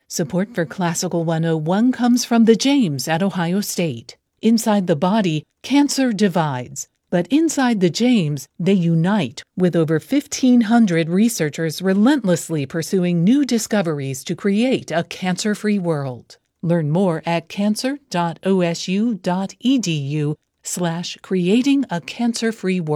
Support for Classical 101 comes from the James at Ohio State. Inside the body, cancer divides, but inside the James, they unite, with over 1,500 researchers relentlessly pursuing new discoveries to create a cancer-free world. Learn more at cancer.osu.edu/creating a cancer-free world.